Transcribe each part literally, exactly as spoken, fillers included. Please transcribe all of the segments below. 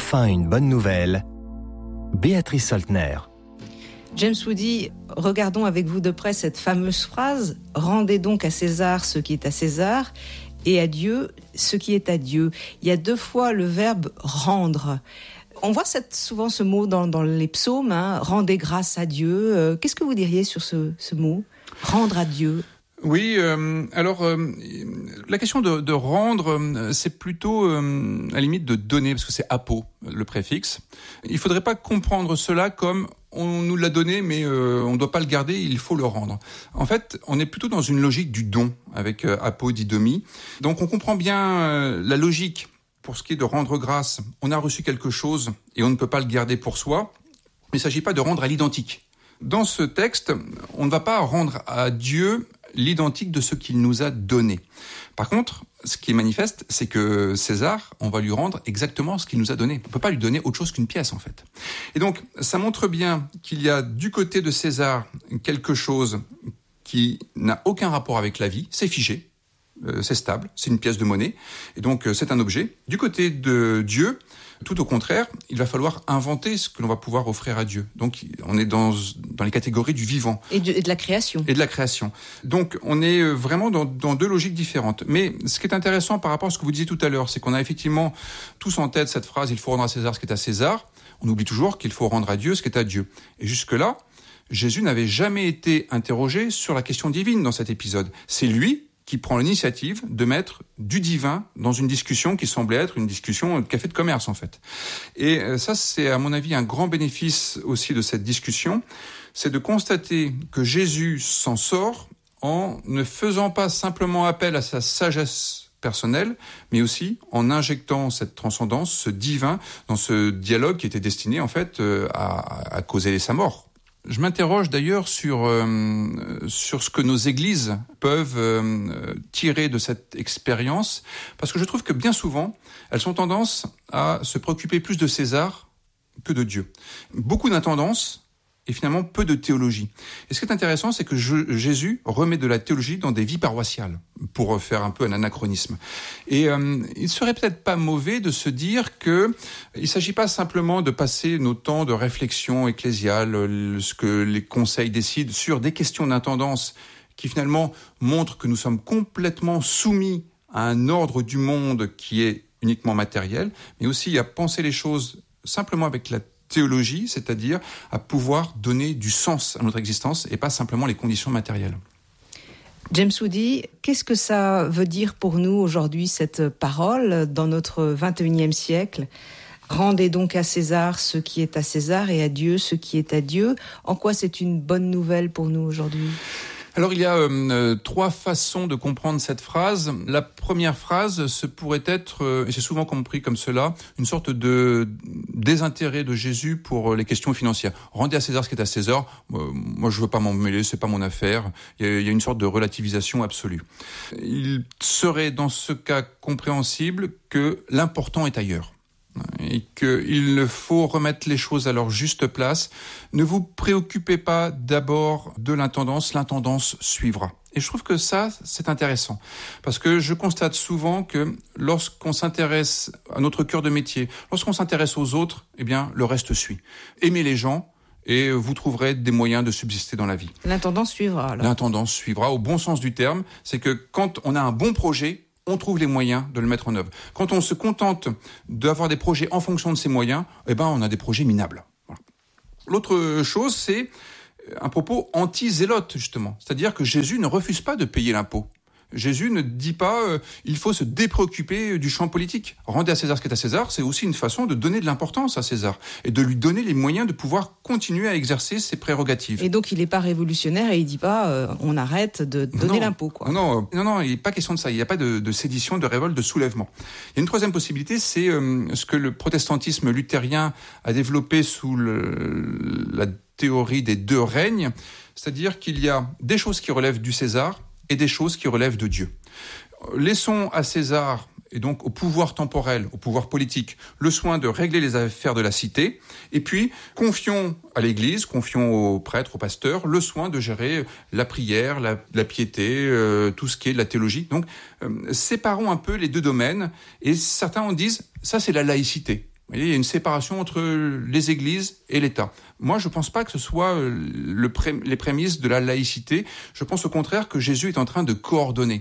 Enfin une bonne nouvelle. Béatrice Soltner. James Woody, regardons avec vous de près cette fameuse phrase « Rendez donc à César ce qui est à César et à Dieu ce qui est à Dieu ». Il y a deux fois le verbe « rendre ». On voit cette, souvent ce mot dans, dans les psaumes, hein, « rendez grâce à Dieu ». Euh, qu'est-ce que vous diriez sur ce, ce mot « rendre à Dieu » ? Oui, euh, alors euh, la question de, de rendre, euh, c'est plutôt euh, à la limite de donner, parce que c'est apo, le préfixe. Il ne faudrait pas comprendre cela comme on nous l'a donné, mais euh, on ne doit pas le garder, il faut le rendre. En fait, on est plutôt dans une logique du don, avec euh, apo, didomi. Donc on comprend bien euh, la logique pour ce qui est de rendre grâce. On a reçu quelque chose et on ne peut pas le garder pour soi, mais il ne s'agit pas de rendre à l'identique. Dans ce texte, on ne va pas rendre à Dieu l'identique de ce qu'il nous a donné. Par contre, ce qui est manifeste, c'est que César, on va lui rendre exactement ce qu'il nous a donné. On ne peut pas lui donner autre chose qu'une pièce, en fait. Et donc, ça montre bien qu'il y a du côté de César quelque chose qui n'a aucun rapport avec la vie, c'est figé, euh, c'est stable, c'est une pièce de monnaie, et donc euh, c'est un objet. Du côté de Dieu, tout au contraire, il va falloir inventer ce que l'on va pouvoir offrir à Dieu. Donc, on est dans, dans les catégories du vivant. Et de, et de la création. Et de la création. Donc, on est vraiment dans, dans deux logiques différentes. Mais ce qui est intéressant par rapport à ce que vous disiez tout à l'heure, c'est qu'on a effectivement tous en tête cette phrase « Il faut rendre à César ce qui est à César ». On oublie toujours qu'il faut rendre à Dieu ce qui est à Dieu. Et jusque-là, Jésus n'avait jamais été interrogé sur la question divine dans cet épisode. C'est lui qui prend l'initiative de mettre du divin dans une discussion qui semblait être une discussion de café de commerce, en fait. Et ça, c'est à mon avis un grand bénéfice aussi de cette discussion, c'est de constater que Jésus s'en sort en ne faisant pas simplement appel à sa sagesse personnelle, mais aussi en injectant cette transcendance, ce divin, dans ce dialogue qui était destiné, en fait, à, à causer sa mort. Je m'interroge d'ailleurs sur euh, sur ce que nos églises peuvent euh, tirer de cette expérience, parce que je trouve que bien souvent, elles ont tendance à se préoccuper plus de César que de Dieu. Beaucoup d'intendance et finalement peu de théologie. Et ce qui est intéressant, c'est que je, Jésus remet de la théologie dans des vies paroissiales, pour faire un peu un anachronisme. Et euh, il serait peut-être pas mauvais de se dire que il s'agit pas simplement de passer nos temps de réflexion ecclésiale, ce que les conseils décident, sur des questions d'intendance qui finalement montrent que nous sommes complètement soumis à un ordre du monde qui est uniquement matériel, mais aussi à penser les choses simplement avec la théologie, c'est-à-dire à pouvoir donner du sens à notre existence et pas simplement les conditions matérielles. James Woody, qu'est-ce que ça veut dire pour nous aujourd'hui, cette parole, dans notre vingt et unième siècle ? Rendez donc à César ce qui est à César et à Dieu ce qui est à Dieu. En quoi c'est une bonne nouvelle pour nous aujourd'hui ? Alors, il y a euh, trois façons de comprendre cette phrase. La première phrase, ce pourrait être, euh, et c'est souvent compris comme cela, une sorte de désintérêt de Jésus pour les questions financières. Rendez à César ce qui est à César. Euh, moi, je veux pas m'en mêler, c'est pas mon affaire. Il y a, il y a une sorte de relativisation absolue. Il serait dans ce cas compréhensible que l'important est ailleurs. Et qu'il faut remettre les choses à leur juste place. Ne vous préoccupez pas d'abord de l'intendance, l'intendance suivra. Et je trouve que ça, c'est intéressant. Parce que je constate souvent que lorsqu'on s'intéresse à notre cœur de métier, lorsqu'on s'intéresse aux autres, eh bien, le reste suit. Aimez les gens et vous trouverez des moyens de subsister dans la vie. L'intendance suivra, alors. L'intendance suivra, au bon sens du terme. C'est que quand on a un bon projet, on trouve les moyens de le mettre en œuvre. Quand on se contente d'avoir des projets en fonction de ces moyens, eh ben, on a des projets minables. Voilà. L'autre chose, c'est un propos anti-zélote, justement. C'est-à-dire que Jésus ne refuse pas de payer l'impôt. Jésus ne dit pas euh, il faut se dépréoccuper du champ politique. Rendez à César ce qui est à César, c'est aussi une façon de donner de l'importance à César et de lui donner les moyens de pouvoir continuer à exercer ses prérogatives. Et donc il n'est pas révolutionnaire et il dit pas euh, on arrête de donner non, l'impôt, quoi. Non, non, non, il n'est pas question de ça. Il n'y a pas de, de sédition, de révolte, de soulèvement. Il y a une troisième possibilité, c'est euh, ce que le protestantisme luthérien a développé sous le, la théorie des deux règnes, c'est-à-dire qu'il y a des choses qui relèvent du César et des choses qui relèvent de Dieu. Laissons à César, et donc au pouvoir temporel, au pouvoir politique, le soin de régler les affaires de la cité, et puis confions à l'Église, confions aux prêtres, aux pasteurs, le soin de gérer la prière, la, la piété, euh, tout ce qui est de la théologie. Donc, euh, séparons un peu les deux domaines, et certains en disent, ça c'est la laïcité. Vous voyez, il y a une séparation entre les églises et l'État. Moi, je ne pense pas que ce soit le pré- les prémices de la laïcité. Je pense au contraire que Jésus est en train de coordonner.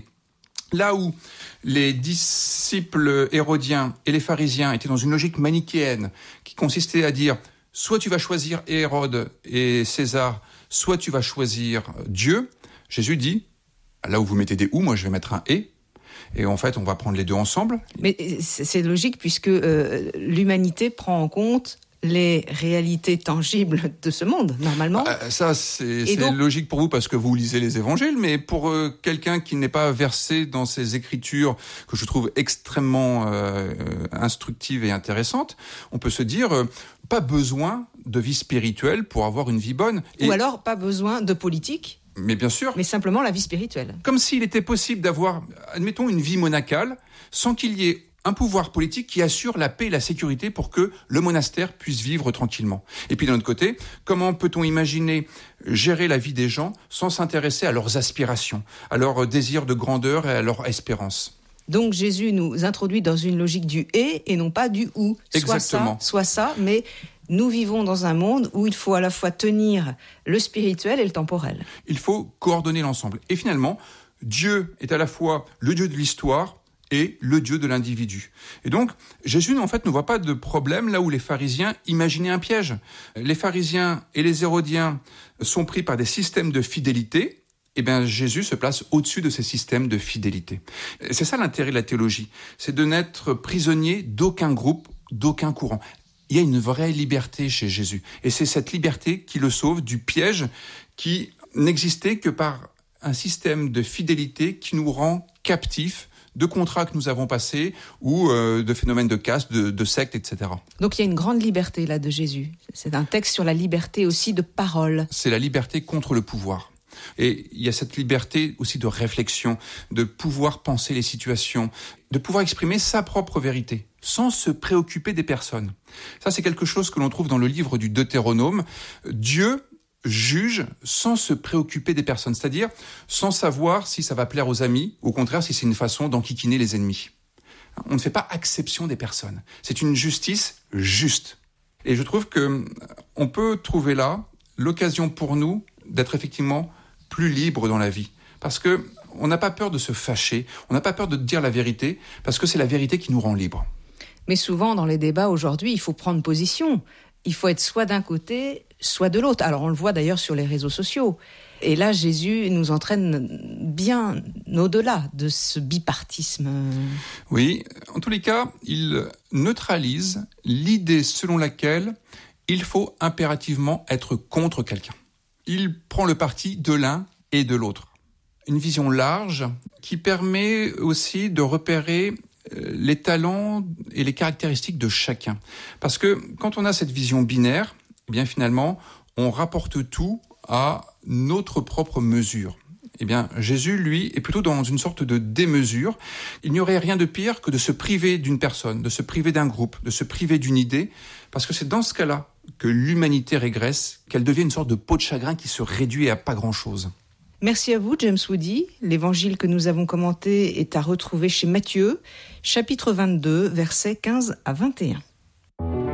Là où les disciples hérodiens et les pharisiens étaient dans une logique manichéenne qui consistait à dire soit tu vas choisir Hérode et César, soit tu vas choisir Dieu, Jésus dit là où vous mettez des ou, moi je vais mettre un et. Et en fait, on va prendre les deux ensemble. Mais c'est logique puisque euh, l'humanité prend en compte les réalités tangibles de ce monde, normalement. Euh, ça, c'est, c'est donc... logique pour vous parce que vous lisez les évangiles, mais pour euh, quelqu'un qui n'est pas versé dans ces écritures que je trouve extrêmement euh, instructives et intéressantes, on peut se dire, euh, pas besoin de vie spirituelle pour avoir une vie bonne. Et... Ou alors, pas besoin de politique. Mais bien sûr. Mais simplement la vie spirituelle. Comme s'il était possible d'avoir, admettons, une vie monacale sans qu'il y ait un pouvoir politique qui assure la paix et la sécurité pour que le monastère puisse vivre tranquillement. Et puis d'un autre côté, comment peut-on imaginer gérer la vie des gens sans s'intéresser à leurs aspirations, à leurs désirs de grandeur et à leur espérance ? Donc Jésus nous introduit dans une logique du « et » et non pas du « ou ». Exactement. Soit ça, soit ça, mais nous vivons dans un monde où il faut à la fois tenir le spirituel et le temporel. Il faut coordonner l'ensemble. Et finalement, Dieu est à la fois le Dieu de l'histoire et le Dieu de l'individu. Et donc, Jésus, en fait, ne voit pas de problème là où les pharisiens imaginaient un piège. Les pharisiens et les hérodiens sont pris par des systèmes de fidélité. Eh bien, Jésus se place au-dessus de ces systèmes de fidélité. C'est ça l'intérêt de la théologie. C'est de n'être prisonnier d'aucun groupe, d'aucun courant. Il y a une vraie liberté chez Jésus. Et c'est cette liberté qui le sauve du piège qui n'existait que par un système de fidélité qui nous rend captifs de contrats que nous avons passés ou euh, de phénomènes de caste, de, de sectes, et cetera. Donc il y a une grande liberté là de Jésus. C'est un texte sur la liberté aussi de parole. C'est la liberté contre le pouvoir. Et il y a cette liberté aussi de réflexion, de pouvoir penser les situations, de pouvoir exprimer sa propre vérité, sans se préoccuper des personnes. Ça, c'est quelque chose que l'on trouve dans le livre du Deutéronome. Dieu juge sans se préoccuper des personnes, c'est-à-dire sans savoir si ça va plaire aux amis, ou au contraire si c'est une façon d'enquiquiner les ennemis. On ne fait pas exception des personnes. C'est une justice juste. Et je trouve qu'on peut trouver là l'occasion pour nous d'être effectivement plus libres dans la vie. Parce qu'on n'a pas peur de se fâcher, on n'a pas peur de dire la vérité, parce que c'est la vérité qui nous rend libres. Mais souvent, dans les débats aujourd'hui, il faut prendre position. Il faut être soit d'un côté, soit de l'autre. Alors on le voit d'ailleurs sur les réseaux sociaux. Et là, Jésus nous entraîne bien au-delà de ce bipartisme. Oui, en tous les cas, il neutralise l'idée selon laquelle il faut impérativement être contre quelqu'un. Il prend le parti de l'un et de l'autre. Une vision large qui permet aussi de repérer les talents et les caractéristiques de chacun. Parce que quand on a cette vision binaire, eh bien finalement, on rapporte tout à notre propre mesure. Eh bien, Jésus, lui, est plutôt dans une sorte de démesure. Il n'y aurait rien de pire que de se priver d'une personne, de se priver d'un groupe, de se priver d'une idée, parce que c'est dans ce cas-là que l'humanité régresse, qu'elle devient une sorte de peau de chagrin qui se réduit à pas grand-chose. Merci à vous, James Woody. L'évangile que nous avons commenté est à retrouver chez Matthieu, chapitre vingt-deux, versets quinze à vingt et un.